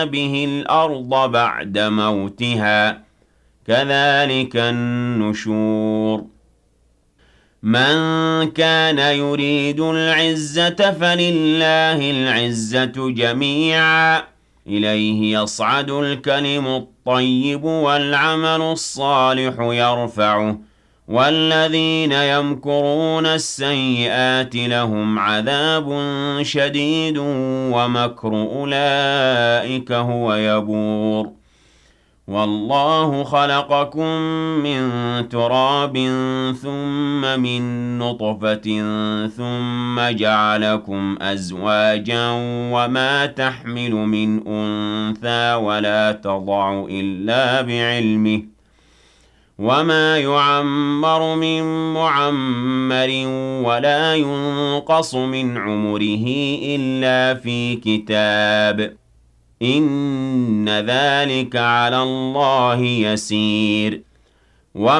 به الأرض بعد موتها كذلك النشور من كان يريد العزة فلله العزة جميعا إليه يصعد الكلم الطيب والعمل الصالح يرفعه والذين يمكرون السيئات لهم عذاب شديد ومكر أولئك هو يبور والله خلقكم من تراب ثم من نطفة ثم جعلكم أزواجا وما تحمل من أنثى ولا تضع إلا بعلمه وما يعمر من معمر ولا ينقص من عمره إلا في كتاب إن ذلك على الله يسير